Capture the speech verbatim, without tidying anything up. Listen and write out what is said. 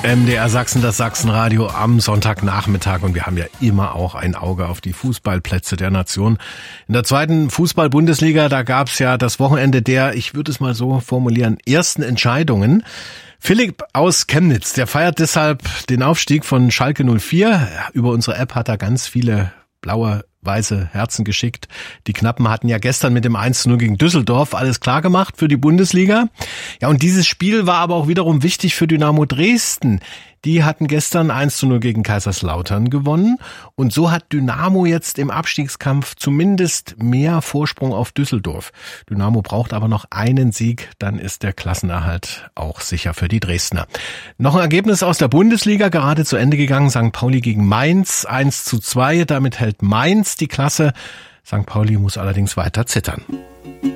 M D R Sachsen, das Sachsenradio am Sonntagnachmittag, und wir haben ja immer auch ein Auge auf die Fußballplätze der Nation. In der zweiten Fußball-Bundesliga, da gab's ja das Wochenende der, ich würde es mal so formulieren, ersten Entscheidungen. Philipp aus Chemnitz, der feiert deshalb den Aufstieg von Schalke null vier. Über unsere App hat er ganz viele blaue, weiße Herzen geschickt. Die Knappen hatten ja gestern mit dem eins zu null gegen Düsseldorf alles klar gemacht für die Bundesliga. Ja, und dieses Spiel war aber auch wiederum wichtig für Dynamo Dresden. Die hatten gestern eins zu null gegen Kaiserslautern gewonnen. Und so hat Dynamo jetzt im Abstiegskampf zumindest mehr Vorsprung auf Düsseldorf. Dynamo braucht aber noch einen Sieg, dann ist der Klassenerhalt auch sicher für die Dresdner. Noch ein Ergebnis aus der Bundesliga, gerade zu Ende gegangen. Sankt Pauli gegen Mainz, eins zu zwei. Damit hält Mainz die Klasse. Sankt Pauli muss allerdings weiter zittern.